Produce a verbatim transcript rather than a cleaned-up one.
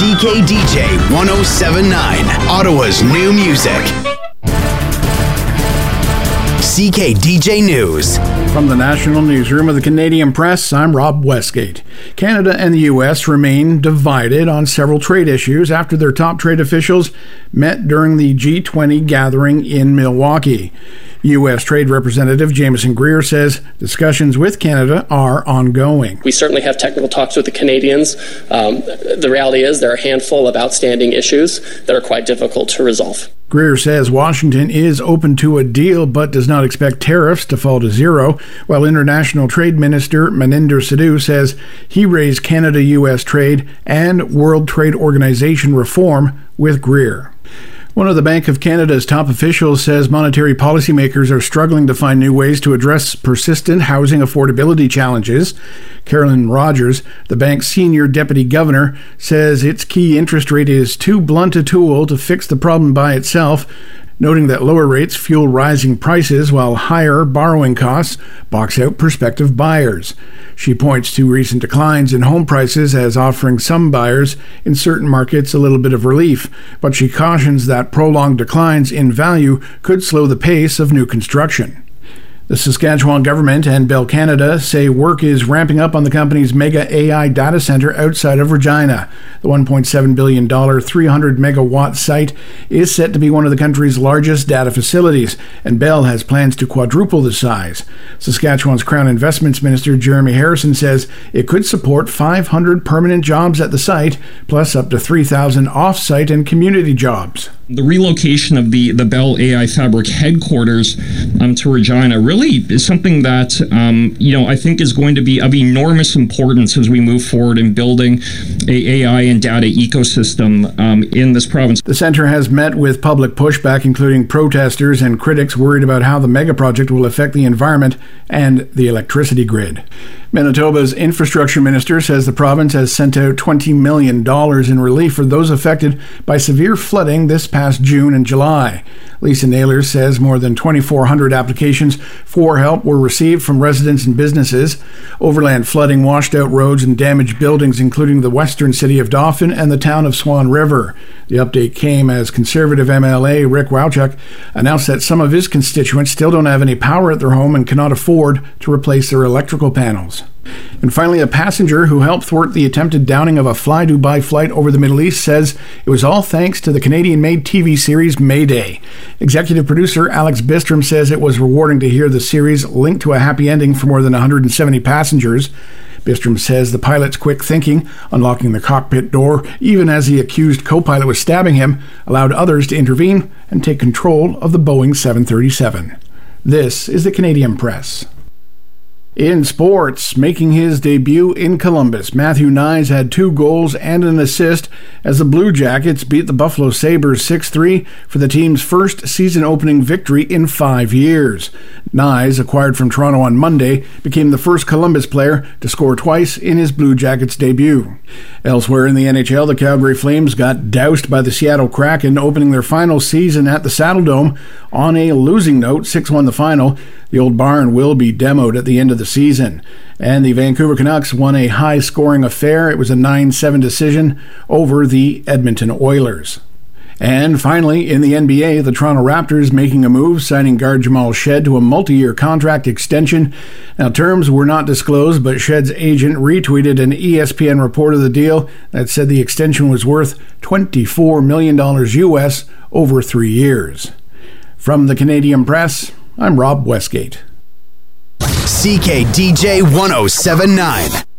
C K D J one oh seven point nine, Ottawa's new music. C K D J News. From the National Newsroom of the Canadian Press, I'm Rob Westgate. Canada and the U S remain divided on several trade issues after their top trade officials met during the G twenty gathering in Milwaukee. U S Trade Representative Jameson Greer says discussions with Canada are ongoing. We certainly have technical talks with the Canadians. Um, the reality is there are a handful of outstanding issues that are quite difficult to resolve. Greer says Washington is open to a deal but does not expect tariffs to fall to zero, while International Trade Minister Maninder Sidhu says he raised Canada-U S trade and World Trade Organization reform with Greer. One of the Bank of Canada's top officials says monetary policymakers are struggling to find new ways to address persistent housing affordability challenges. Carolyn Rogers, the bank's senior deputy governor, says its key interest rate is too blunt a tool to fix the problem by itself, noting that lower rates fuel rising prices while higher borrowing costs box out prospective buyers. She points to recent declines in home prices as offering some buyers in certain markets a little bit of relief, but she cautions that prolonged declines in value could slow the pace of new construction. The Saskatchewan government and Bell Canada say work is ramping up on the company's mega A I data center outside of Regina. The one point seven billion dollars three hundred megawatt site is set to be one of the country's largest data facilities, and Bell has plans to quadruple the size. Saskatchewan's Crown Investments Minister Jeremy Harrison says it could support five hundred permanent jobs at the site, plus up to three thousand off-site and community jobs. The relocation of the, the Bell A I Fabric headquarters um, to Regina really is something that, um, you know, I think is going to be of enormous importance as we move forward in building a AI and data ecosystem um, in this province. The centre has met with public pushback, including protesters and critics worried about how the mega project will affect the environment and the electricity grid. Manitoba's infrastructure minister says the province has sent out twenty million dollars in relief for those affected by severe flooding this past June and July. Lisa Naylor says more than twenty-four hundred applications for help were received from residents and businesses. Overland flooding washed out roads and damaged buildings, including the western city of Dauphin and the town of Swan River. The update came as Conservative M L A Rick Wowchuk announced that some of his constituents still don't have any power at their home and cannot afford to replace their electrical panels. And finally, a passenger who helped thwart the attempted downing of a Fly Dubai flight over the Middle East says it was all thanks to the Canadian-made T V series Mayday. Executive producer Alex Bistrom says it was rewarding to hear the series linked to a happy ending for more than one hundred seventy passengers. Bistrom says the pilot's quick thinking, unlocking the cockpit door even as the accused co-pilot was stabbing him, allowed others to intervene and take control of the Boeing seven thirty-seven. This is the Canadian Press. In sports, making his debut in Columbus, Matthew Knies had two goals and an assist as the Blue Jackets beat the Buffalo Sabres six three for the team's first season-opening victory in five years. Knies, acquired from Toronto on Monday, became the first Columbus player to score twice in his Blue Jackets debut. Elsewhere in the N H L, the Calgary Flames got doused by the Seattle Kraken, opening their final season at the Saddledome on a losing note, six one the final. The old barn will be demoed at the end of the season. And the Vancouver Canucks won a high-scoring affair. It was a nine seven decision over the Edmonton Oilers. And finally, in the N B A, the Toronto Raptors making a move, signing guard Jamal Shed to a multi-year contract extension. Now, terms were not disclosed, but Shed's agent retweeted an E S P N report of the deal that said the extension was worth twenty-four million dollars U S over three years. From the Canadian Press, I'm Rob Westgate. C K D J one oh seven point nine.